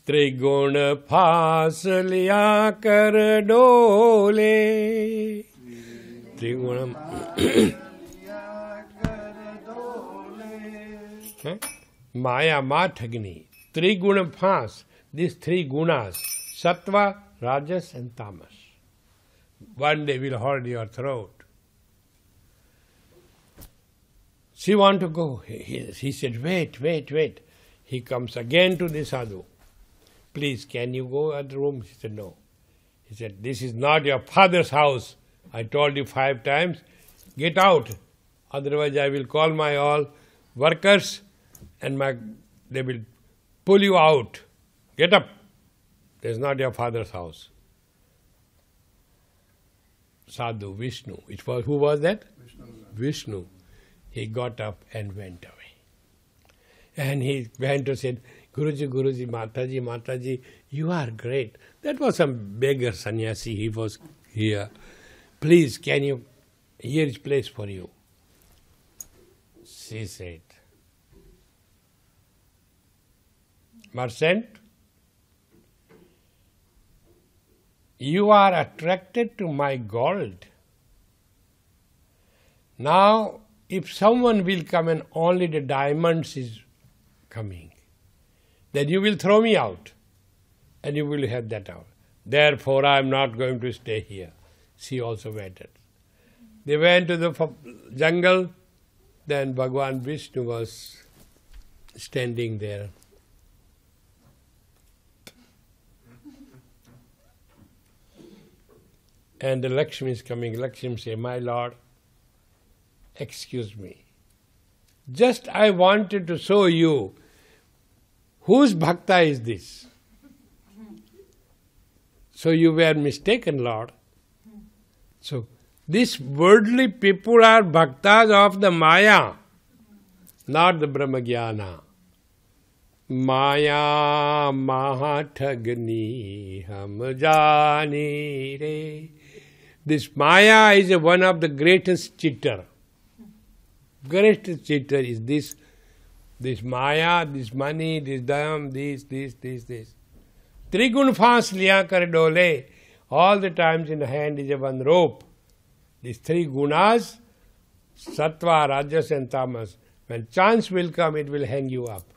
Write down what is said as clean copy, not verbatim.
त्रिगुण फांस लिया कर डोले. त्रिगुण Maya Mathagni, Triguna Phas, these three gunas, Sattva, Rajas and Tamas. One day will hold your throat. She want to go. He said, wait. He comes again to the sadhu. Please, can you go at the room? She said, no. He said, this is not your father's house. I told you 5 times. Get out. Otherwise I will call my all workers and they will pull you out. Get up. This is not your father's house. Sadhu, Vishnu. Who was that? Vishnu. He got up and went away. And he went to say, Guruji, Mataji, you are great. That was some beggar sannyasi. He was here. Please, here is place for you. She said, Merchant, you are attracted to my gold. Now, if someone will come and only the diamonds is coming, then you will throw me out and you will have that out. Therefore, I am not going to stay here. She also waited. They went to the jungle. Then Bhagavan Vishnu was standing there. And the Lakshmi is coming. Lakshmi says, my lord, excuse me. Just I wanted to show you whose bhakta is this. So you were mistaken, Lord. So these worldly people are bhaktas of the Maya, not the Brahmagyana. Maya mahathagni ham jani re. This Maya is one of the greatest cheater. Greatest cheater is this Maya, this money, this dam, this. Trigun fas liya kar dole. All the times in the hand is a one rope. These 3 gunas, Sattva, Rajas and Tamas. When chance will come, it will hang you up.